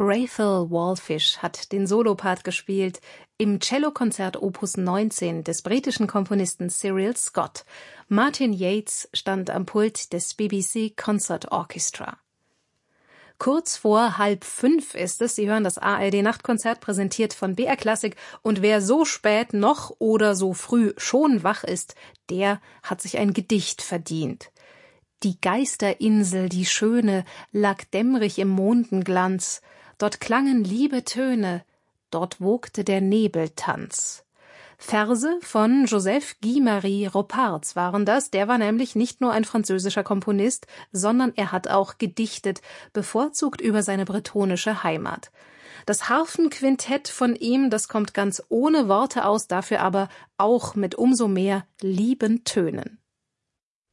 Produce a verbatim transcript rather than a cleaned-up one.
Rachel Wallfisch hat den Solopart gespielt im Cellokonzert Opus neunzehn des britischen Komponisten Cyril Scott. Martin Yates stand am Pult des B B C Concert Orchestra. Kurz vor halb fünf ist es. Sie hören das A R D-Nachtkonzert, präsentiert von B R Klassik. Und wer so spät noch oder so früh schon wach ist, der hat sich ein Gedicht verdient. Die Geisterinsel, die schöne, lag dämmrig im Mondenglanz. Dort klangen liebe Töne, dort wogte der Nebeltanz. Verse von Joseph Guy-Marie Roparts waren das. Der war nämlich nicht nur ein französischer Komponist, sondern er hat auch gedichtet, bevorzugt über seine bretonische Heimat. Das Harfenquintett von ihm, das kommt ganz ohne Worte aus, dafür aber auch mit umso mehr lieben Tönen.